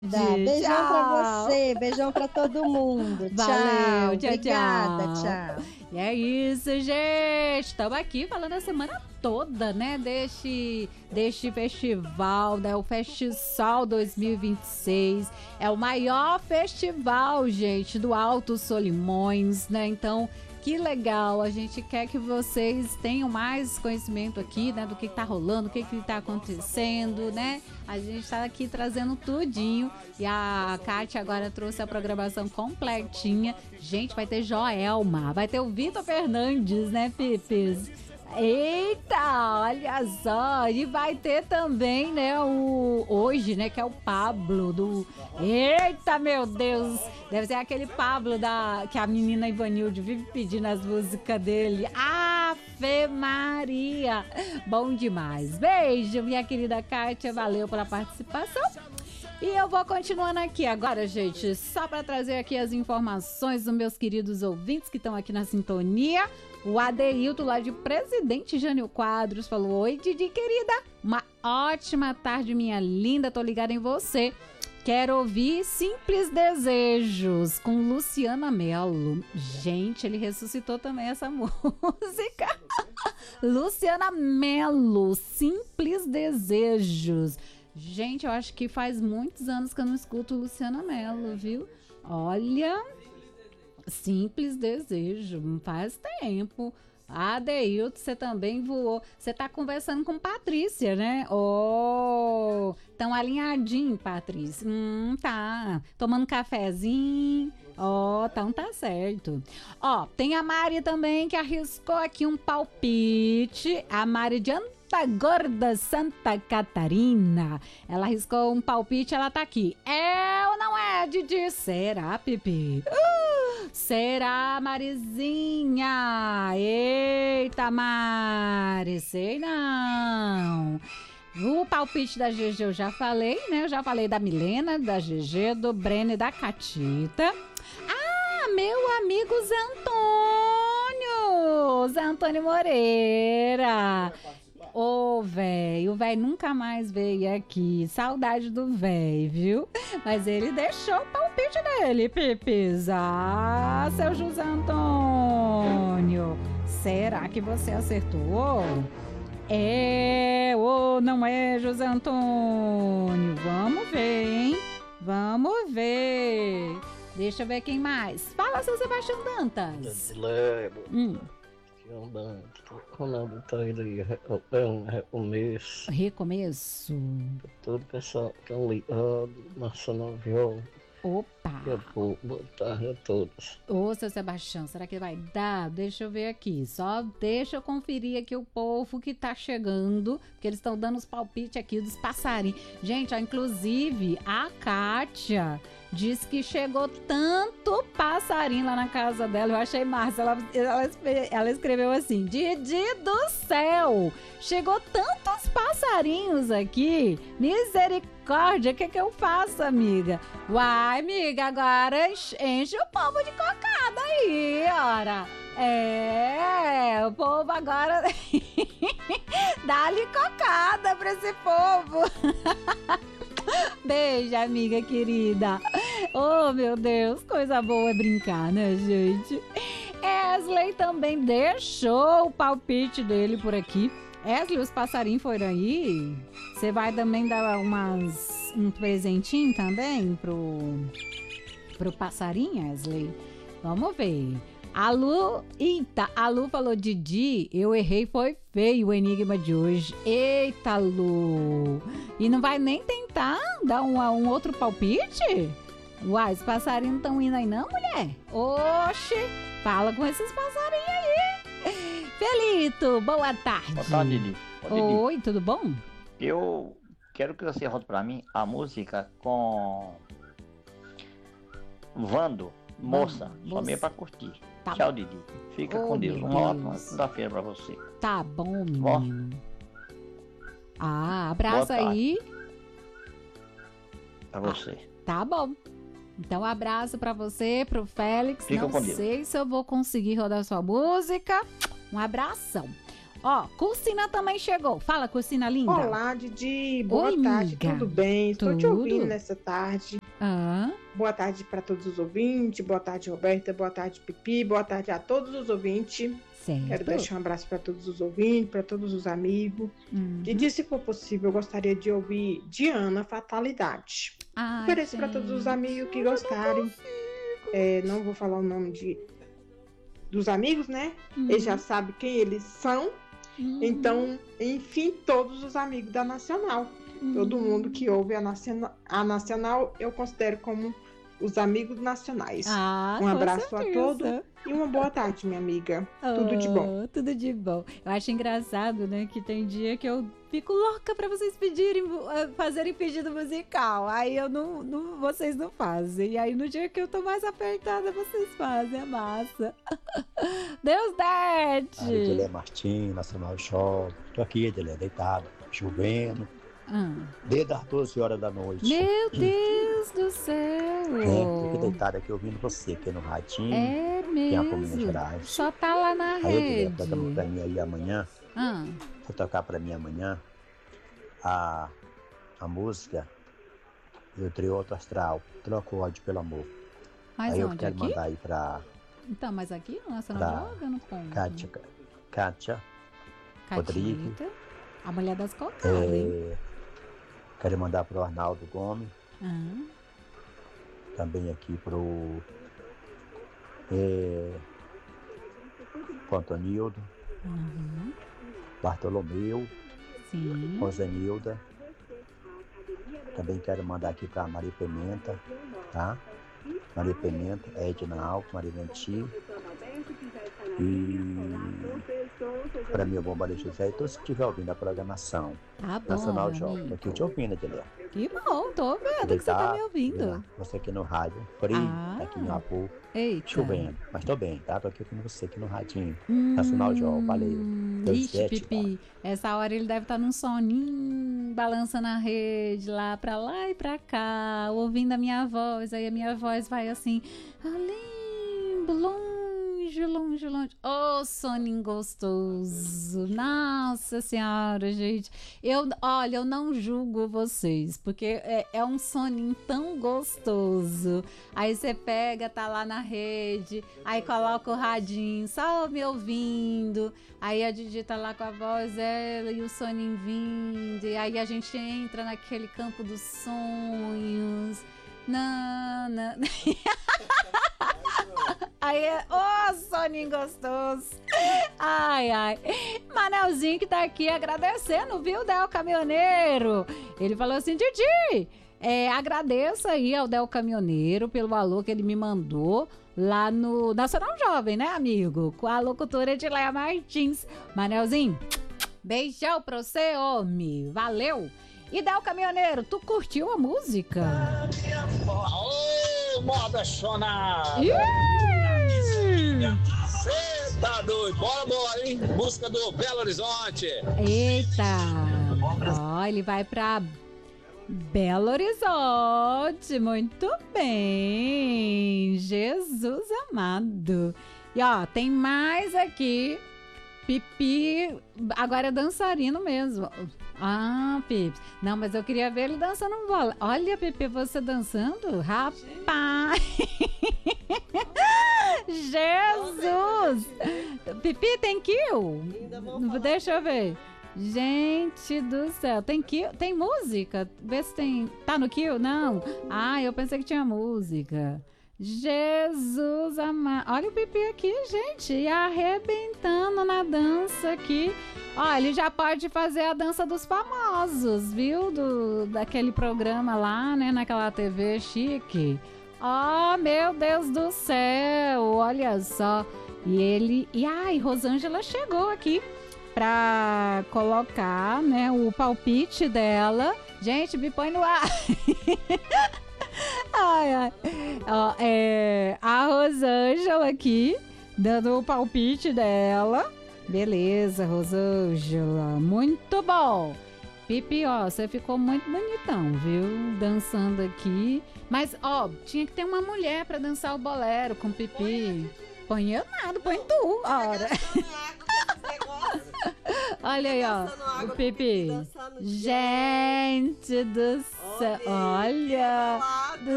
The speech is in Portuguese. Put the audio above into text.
Beijão pra Tchau. você, beijão pra todo mundo. Valeu, Tchau, tchau, obrigada, tchau. tchau. E é isso, gente. Estamos aqui falando a semana toda, né? Deste festival, né? O Festisol 2026. É o maior festival, gente, do Alto Solimões, né? Então, que legal. A gente quer que vocês tenham mais conhecimento aqui, né? Do que tá rolando, o que tá acontecendo, né? A gente tá aqui trazendo tudinho. E a Kátia agora trouxe a programação completinha. Gente, vai ter Joelma, vai ter o Vitor Fernandes, né, Pipes? Eita, olha só, e vai ter também, né, hoje, né, que é o Pablo do... Eita, meu Deus, deve ser aquele Pablo que a menina Ivanilde vive pedindo as músicas dele. Ave Maria, bom demais. Beijo, minha querida Kátia, valeu pela participação. E eu vou continuando aqui agora, gente, só para trazer aqui as informações dos meus queridos ouvintes que estão aqui na sintonia. O Adeilton, lá de Presidente Jânio Quadros, falou: oi, Didi, querida, uma ótima tarde, minha linda, tô ligada em você. Quero ouvir Simples Desejos, com Luciana Mello. Gente, ele ressuscitou também essa música. Luciana Mello, Simples Desejos. Gente, eu acho que faz muitos anos que eu não escuto Luciana Mello, viu? Olha, Simples Desejo, faz tempo. Adeilton, você também voou. Você tá conversando com Patrícia, né? Oh, tão alinhadinho, Patrícia. Tá. Tomando cafezinho. Então tá certo. Tem a Mari também que arriscou aqui um palpite. A Mari de Gorda, Santa Catarina. Ela arriscou um palpite, ela tá aqui. É ou não é, Didi? Será, Pipi? Será, Marizinha? Eita, Mari, sei não. O palpite da GG eu já falei, né? Eu já falei da Milena, da GG, do Breno e da Catita. Meu amigo Zé Antônio Moreira. Ô, velho, o velho nunca mais veio aqui. Saudade do velho, viu? Mas ele deixou o palpite dele, Pipis. Seu José Antônio. Será que você acertou? É ou não é, José Antônio? Vamos ver, hein? Vamos ver. Deixa eu ver quem mais. Fala, seu Sebastião Dantas. Recomeço. Todo pessoal que estão ligado, Marcelo Viola. Opa! Boa tarde a todos. Ô, seu Sebastião, será que vai dar? Deixa eu ver aqui. Só deixa eu conferir aqui o povo que tá chegando, porque eles estão dando os palpites aqui dos passarinhos. Gente, inclusive, a Kátia diz que chegou tanto passarinho lá na casa dela. Eu achei massa. Ela escreveu assim: Didi do céu! Chegou tantos passarinhos aqui. Misericórdia, o que eu faço, amiga? Uai, amiga, agora enche o povo de cocada aí, ora. O povo agora dá-lhe cocada pra esse povo. Beijo, amiga querida. Oh, meu Deus, coisa boa é brincar, né, gente? Wesley também deixou o palpite dele por aqui. Wesley, os passarinhos foram aí? Você vai também dar um presentinho também pro passarinho, Wesley? Vamos ver. A Lu falou: Didi, eu errei, foi feio o enigma de hoje. Eita, Lu. E não vai nem tentar dar um outro palpite? Uai, os passarinhos não estão indo aí não, mulher? Oxe, fala com esses passarinhos aí. Felito, boa tarde. Boa tarde, Didi. Oi, tudo bom? Eu quero que você rote pra mim a música com Vando, Moça, só meio pra curtir. Tá. Tchau, Didi. Fica com Deus. Uma ótima segunda-feira pra você. Tá bom, menino. Abraço aí. Pra você. Tá bom. Então, abraço pra você, pro Félix. Fica não sei se eu vou conseguir rodar sua música. Um abração. Ó, Cursina também chegou. Fala, Cursina linda. Olá, Didi. Boa Oi, tarde, amiga. tudo bem? Estou te Tudo? ouvindo nessa tarde. Ah, Boa tarde para todos os ouvintes. Boa tarde, Roberta. Boa tarde, Pipi. Boa tarde a todos os ouvintes. certo. Quero deixar um abraço para todos os ouvintes, para todos os amigos. Uhum. Didi, se for possível, eu gostaria de ouvir Diana Fatalidade. Ai, Ofereço para todos os amigos que gostarem. Não vou falar o nome dos amigos, né? Eles já sabem quem eles são. Então, enfim, todos os amigos da Nacional. Todo mundo que ouve a Nacional, eu considero como os amigos nacionais. Ah, Um com abraço a certeza. todos e uma boa tarde, minha amiga. Tudo de bom. Tudo de bom. Eu acho engraçado, né, que tem dia que eu fico louca pra vocês fazerem pedido musical. Aí eu vocês não fazem. E aí no dia que eu tô mais apertada, vocês fazem. É massa. Deus dete! Adelé Martins, Nacional Shopping. Tô aqui, Adelé, deitado, chovendo. Desde as 12 horas da noite. Meu Deus do céu! Tô aqui deitado aqui ouvindo você aqui no radinho. É Aqui na Minas mesmo. Gerais. Só tá lá na Aí eu queria rede. tocar pra mim aí amanhã. Ah, Vou tocar pra mim amanhã a música do Trio Alto Astral, Troca o ódio pelo amor. mas Aí eu onde? quero Aqui? mandar aí pra Então, mas aqui no Nacional Pra Joga não conta. Kátia, Rodrigo. Catita, a mulher das cocadas, hein? Quero mandar pro Arnaldo Gomes, Ah, também aqui pro Antonildo, uhum, Bartolomeu, sim. Rosenilda. Também quero mandar aqui pra Maria Pimenta, tá? Maria Pimenta, Edna Alves, Maria Venti. E para mim, o Bom Maria José e todos que estiver ouvindo a programação Tá bom, Nacional meu Jovem. amigo. Aqui te ouvindo, Adelé. Que bom, tô vendo que você tá me ouvindo. Você aqui no rádio, frio, Ah. aqui em Apu, Eita. chovendo. Mas tô bem, tá? Tô aqui com você aqui no radinho. Nacional Jovem, valeu. Deus Ixi, sete, Pipi, essa hora ele deve estar num soninho, balançando a rede lá e pra cá, ouvindo a minha voz. Aí a minha voz vai assim, lindo, longe, longe, longe. Ô, soninho gostoso. Nossa Senhora, gente. Olha, eu não julgo vocês, porque é um soninho tão gostoso. Aí você pega, tá lá na rede, aí coloca o radinho, só me ouvindo. Aí a Didi tá lá com a voz, ela e o soninho vindo. E aí a gente entra naquele campo dos sonhos. Não. Aí soninho gostoso. Ai. Manelzinho que tá aqui agradecendo, viu, Del Caminhoneiro? Ele falou assim, Didi, agradeço aí ao Del Caminhoneiro pelo alô que ele me mandou lá no Nacional Jovem, né, amigo? Com a locutora Edileia Martins. Manelzinho, beijão pra você, homem. Valeu. E Del Caminhoneiro, tu curtiu a música? Ô, moda chonada! Cê tá doido? Bora, hein? Música do Belo Horizonte. Eita! Ó, ele vai pra Belo Horizonte. Muito bem! Jesus amado! E ó, tem mais aqui. Pipi, agora é dançarino mesmo. Ah, Pipi. Não, mas eu queria ver ele dançando bola. Olha, Pipi, você dançando? Rapaz! Jesus! Pipi, tem kill? Deixa eu ver. Gente do céu, tem kill? Tem música? Vê se tem. Tá no kill? Não. Ah, eu pensei que tinha música. Jesus amado. Olha o Pipi aqui, gente. E arrebentando na dança aqui. Ó, ele já pode fazer a dança dos famosos, viu? Daquele programa lá, né? Naquela TV chique. Ó, meu Deus do céu. Olha só. E Rosângela chegou aqui pra colocar, né? O palpite dela. Gente, me põe no ar. Ai. Ó, a Rosângela aqui, dando o palpite dela. Beleza, Rosângela. Muito bom. Pipi, ó, você ficou muito bonitão, viu? Dançando aqui. Mas, ó, tinha que ter uma mulher pra dançar o bolero com Pipi. Põe eu nada, põe tu, ora. Olha aí, ó. Dançando água O com Pipi. dançando Gente do céu. Olha. gelado.